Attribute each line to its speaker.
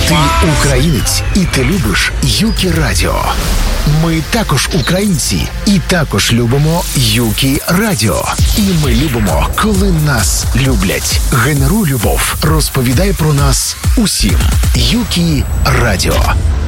Speaker 1: Ти українець, і ти любиш Юкі Радіо. Ми також українці, і також любимо Юкі Радіо. І ми любимо, коли нас люблять. Генеруй любов, розповідай про нас усім. Юкі Радіо.